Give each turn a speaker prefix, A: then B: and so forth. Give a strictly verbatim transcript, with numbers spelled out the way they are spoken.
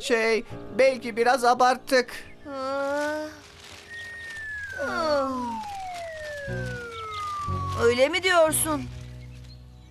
A: Şey, belki biraz abarttık.
B: Ah. Ah. Öyle mi diyorsun?